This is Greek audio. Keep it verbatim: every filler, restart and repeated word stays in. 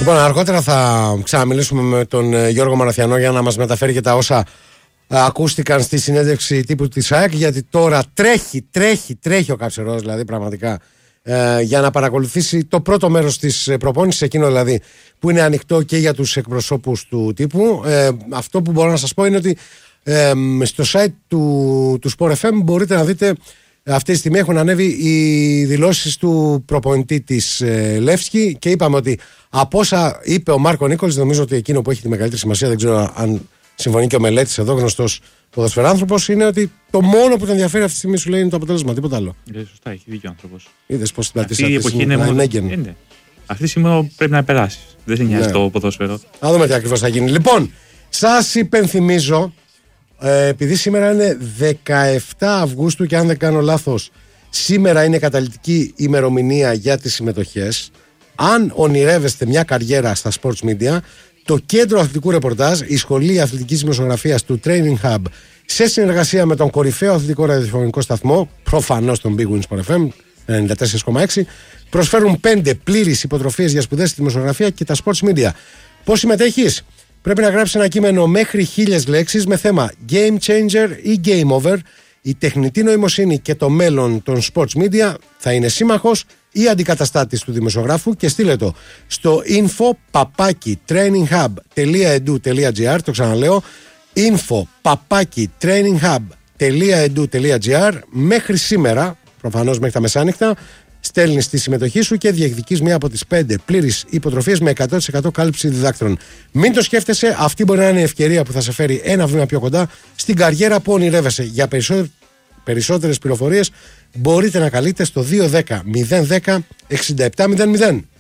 Λοιπόν, αργότερα θα ξαναμιλήσουμε με τον Γιώργο Μαραθιανό για να μας μεταφέρει και τα όσα ακούστηκαν στη συνέντευξη τύπου της ΑΕΚ, γιατί τώρα τρέχει, τρέχει, τρέχει ο Καψερός, δηλαδή πραγματικά ε, για να παρακολουθήσει το πρώτο μέρος της προπόνησης, εκείνο δηλαδή που είναι ανοιχτό και για τους εκπροσώπους του τύπου. Ε, αυτό που μπορώ να σας πω είναι ότι ε, στο site του, του Sport εφ εμ μπορείτε να δείτε, αυτή τη στιγμή έχουν ανέβει οι δηλώσεις του προπονητή της ε, Λεύσκη, και είπαμε ότι από όσα είπε ο Μάρκο Νίκολης, νομίζω ότι εκείνο που έχει τη μεγαλύτερη σημασία, δεν ξέρω αν συμφωνεί και ο Μελέτης εδώ, γνωστός ποδοσφαιράνθρωπος, είναι ότι το μόνο που τον ενδιαφέρει αυτή τη στιγμή, σου λέει, είναι το αποτέλεσμα, τίποτα άλλο. Ε, σωστά, έχει δίκιο ο άνθρωπος. Είδες πώς την αυτή η εποχή είναι μόνο. Είναι. Αυτή τη στιγμή πρέπει να περάσει. Δεν σε νοιάζει ναι. το ποδόσφαιρο. Να δούμε τι ακριβώς θα γίνει. Λοιπόν, σας υπενθυμίζω, ε, επειδή σήμερα είναι δεκαεφτά Αυγούστου και αν δεν κάνω λάθος, σήμερα είναι καταλυτική ημερομηνία για τις συμμετοχές. Αν ονειρεύεστε μια καριέρα στα sports media, το Κέντρο Αθλητικού Ρεπορτάζ, η Σχολή Αθλητικής Δημοσιογραφίας του Training Hub, σε συνεργασία με τον κορυφαίο αθλητικό ραδιοφωνικό σταθμό, προφανώς τον Big Win Sport εφ εμ ενενήντα τέσσερα κόμμα έξι, προσφέρουν πέντε πλήρεις υποτροφίες για σπουδές στη δημοσιογραφία και τα sports media. Πώς συμμετέχεις? Πρέπει να γράψεις ένα κείμενο μέχρι χίλιες λέξεις με θέμα Game Changer ή Game Over. Η τεχνητή νοημοσύνη και το μέλλον των sports media θα είναι σύμμαχος ή αντικαταστάτης του δημοσιογράφου, και στείλε το στο info παπάκι traininghub τελεία edu τελεία gr. Το ξαναλέω, info παπάκι traininghub τελεία edu τελεία gr. Μέχρι σήμερα, προφανώς μέχρι τα μεσάνυχτα, στέλνεις τη συμμετοχή σου και διεκδικείς μία από τις πέντε πλήρεις υποτροφίες με εκατό τοις εκατό κάλυψη διδάκτρων. Μην το σκέφτεσαι, αυτή μπορεί να είναι η ευκαιρία που θα σε φέρει ένα βήμα πιο κοντά στην καριέρα που ονειρεύεσαι. Για περισσότερες περισσότερες πληροφορίες μπορείτε να καλείτε στο δύο ένα μηδέν μηδέν μηδέν έξι επτά μηδέν μηδέν.